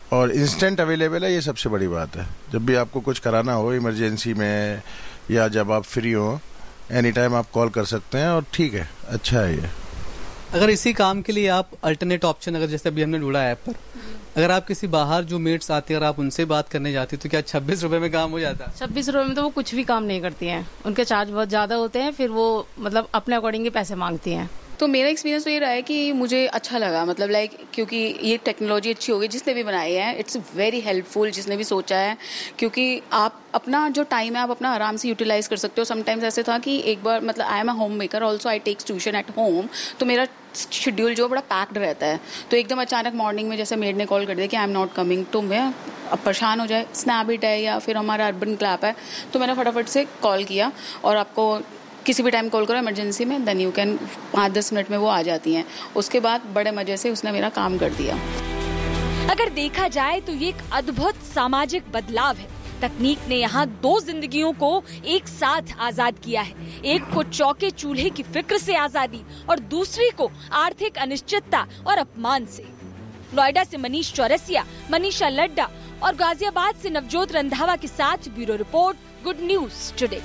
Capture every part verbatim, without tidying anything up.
और instant available है, ये सबसे बड़ी बात है। जब भी आपको कुछ कराना हो इमरजेंसी में या जब आप फ्री हो, एनी टाइम आप कॉल कर सकते हैं और ठीक है, अच्छा है ये। अगर इसी काम के लिए आप अल्टरनेट ऑप्शन, अगर जैसे अभी हमने ढूंढा ऐप पर, अगर आप किसी बाहर जो मेट्स आती है अगर आप उनसे बात करने जाती तो क्या छब्बीस रुपए में काम हो जाता है? छब्बीस रुपए में तो वो कुछ भी काम नहीं करती हैं, उनके चार्ज बहुत ज्यादा होते हैं, फिर वो मतलब अपने अकॉर्डिंग ही पैसे मांगती हैं। तो मेरा एक्सपीरियंस तो ये रहा है कि मुझे अच्छा लगा, मतलब लाइक क्योंकि ये टेक्नोलॉजी अच्छी हो गई, जिसने भी बनाई है इट्स वेरी हेल्पफुल, जिसने भी सोचा है, क्योंकि आप अपना जो टाइम है आप अपना आराम से यूटिलाइज कर सकते हो। समटाइम्स ऐसे था कि एक बार मतलब I am a home maker also, I takes tuition at home, तो मेरा शेड्यूल जो बड़ा पैक्ड रहता है, तो एकदम अचानक मॉर्निंग में जैसे मेड ने कॉल कर दिया कि आई एम नॉट कमिंग, तो मैं अब परेशान हो जाए, स्नैपडील है या फिर हमारा अर्बन क्लैप है, तो मैंने फटाफट से कॉल किया और आपको किसी भी टाइम कॉल करो इमरजेंसी में, देन यू कैन, पाँच दस मिनट में वो आ जाती हैं। उसके बाद बड़े मजे से उसने मेरा काम कर दिया। अगर देखा जाए तो ये एक अद्भुत सामाजिक बदलाव है। तकनीक ने यहाँ दो जिंदगियों को एक साथ आजाद किया है, एक को चौके चूल्हे की फिक्र से आजादी और दूसरी को आर्थिक अनिश्चितता और अपमान से। नोएडा से मनीष चौरसिया, मनीषा लड्डा और गाजियाबाद से नवजोत रंधावा के साथ bureau report, good news today.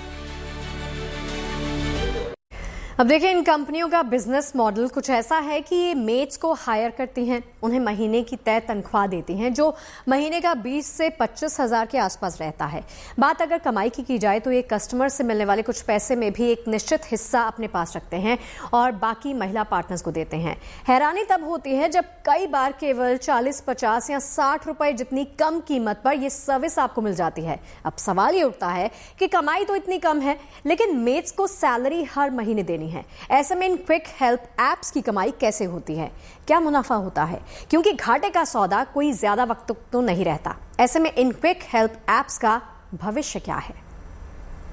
अब देखिए, इन कंपनियों का बिजनेस मॉडल कुछ ऐसा है कि ये मेड्स को हायर करती हैं, उन्हें महीने की तय तनख्वाह देती हैं जो महीने का बीस से पच्चीस हजार के आसपास रहता है। बात अगर कमाई की की जाए तो ये कस्टमर से मिलने वाले कुछ पैसे में भी एक निश्चित हिस्सा अपने पास रखते हैं और बाकी महिला पार्टनर्स को देते हैं। हैरानी तब होती है जब कई बार केवल चालीस पचास या साठ रुपए जितनी कम कीमत पर यह सर्विस आपको मिल जाती है। अब सवाल ये उठता है कि कमाई तो इतनी कम है लेकिन मेड्स को सैलरी हर महीने देनी है। ऐसे में इन क्विक हेल्प एप्स की कमाई कैसे होती है, क्या मुनाफा होता है? क्योंकि घाटे का सौदा कोई ज्यादा वक्त तो नहीं रहता। ऐसे में इन क्विक हेल्प एप्स का भविष्य क्या है?